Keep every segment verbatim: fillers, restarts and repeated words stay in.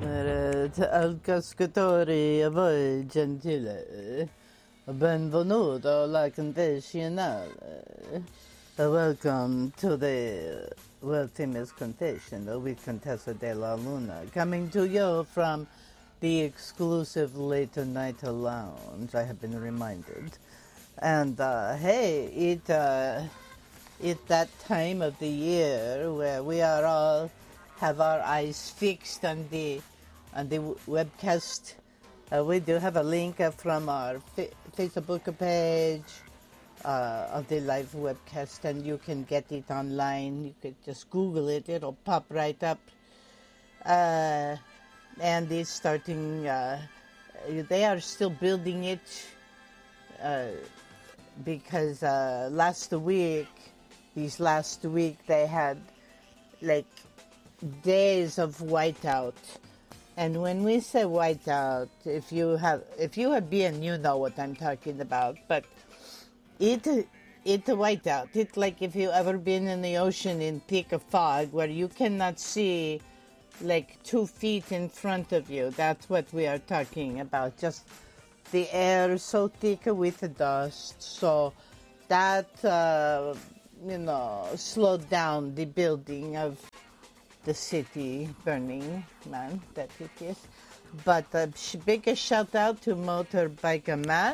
Eh, Al cascatore a voi gentile, benvenuto alla confessionale. Welcome to the world famous confession with Contessa de la Luna, coming to you from the exclusive late night lounge, I have been reminded. And uh, hey, it uh, it's that time of the year where we are all have our eyes fixed on the on the webcast. Uh, we do have a link uh, from our fa- Facebook page uh, of the live webcast, and you can get it online. You could just Google it; it'll pop right up. Uh, and it's starting. Uh, they are still building it uh, because uh, last week, these last week, they had like days of whiteout. And when we say whiteout, if you have if you have been, you know what I'm talking about. But it it's a whiteout. It's like if you ever been in the ocean in thick of fog where you cannot see like two feet in front of you. That's what we are talking about. Just the air so thick with the dust. So that uh, you know slowed down the building of the city burning, man, that it is. But a biggest shout out to Motorbike Matt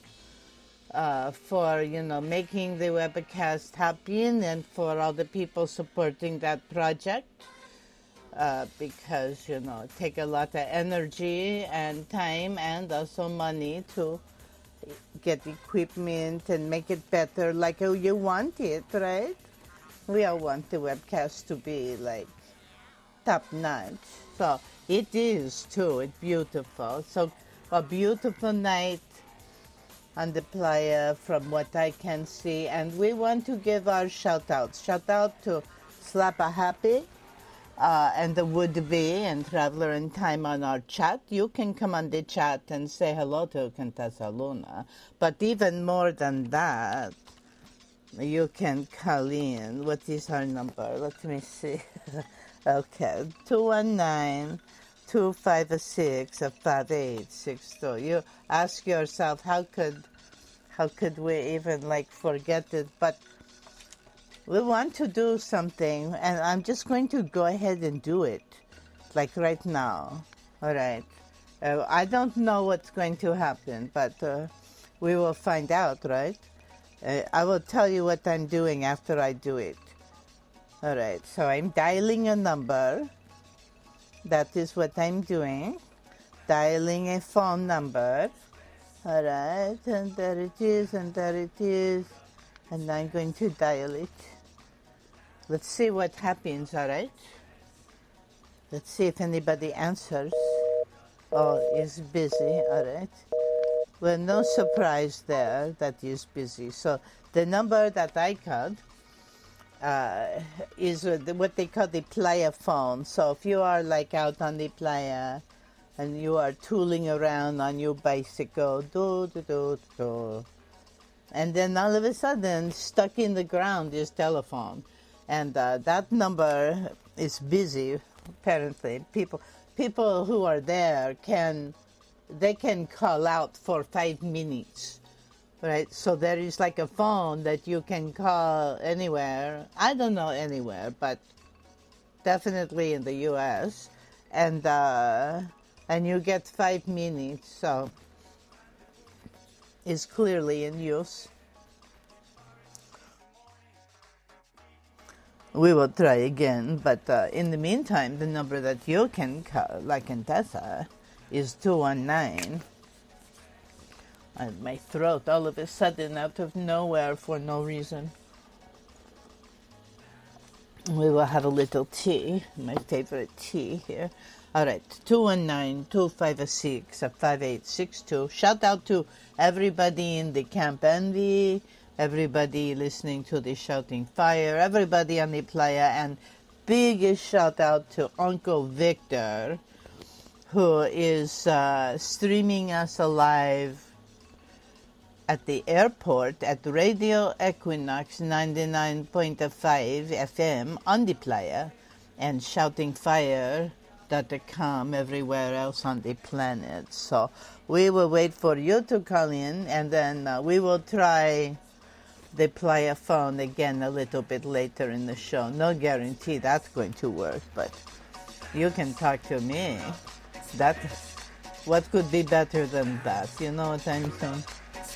uh, for, you know, making the webcast happen, and for all the people supporting that project uh, because, you know, it takes a lot of energy and time and also money to get equipment and make it better like how you want it, right? We all want the webcast to be like top notch. So it is too. It's beautiful. So a beautiful night on the playa from what I can see. And we want to give our shout outs. Shout out to Slappa Happy uh, and the Would Be and Traveler in Time on our chat. You can come on the chat and say hello to Contessa Luna. But even more than that, you can call in. What is our number? Let me see. Okay, two one nine, two five six, five eight six two. You ask yourself, how could, how could we even like forget it? But we want to do something, and I'm just going to go ahead and do it, like right now. All right. Uh, I don't know what's going to happen, but uh, we will find out, right? Uh, I will tell you what I'm doing after I do it. All right, so I'm dialing a number. That is what I'm doing. Dialing a phone number. All right, and there it is, and there it is. And I'm going to dial it. Let's see what happens, all right? Let's see if anybody answers. Oh, is busy, all right. Well, no surprise there that is busy. So the number that I called Uh, is what they call the playa phone. So if you are like out on the playa and you are tooling around on your bicycle, do, do, do, do, and then all of a sudden, stuck in the ground is telephone. And uh, that number is busy, apparently. People people who are there can, they can call out for five minutes. Right, so there is like a phone that you can call anywhere. I don't know anywhere, but definitely in the U S And uh, and you get five minutes, so it's clearly in use. We will try again, but uh, in the meantime, the number that you can call, like Contessa, is two one nine. And my throat all of a sudden out of nowhere for no reason. We will have a little tea, my favorite tea here. All right, two one nine, two five six, five eight six two. Shout out to everybody in the Camp Envy, everybody listening to the Shouting Fire, everybody on the playa, and biggest shout out to Uncle Victor, who is uh, streaming us alive at the airport at Radio Equinox ninety-nine point five F M on the playa and shouting fire that come everywhere else on the planet. So we will wait for you to call in, and then uh, we will try the playa phone again a little bit later in the show. No guarantee that's going to work, but you can talk to me. That, what could be better than that? You know what I'm saying?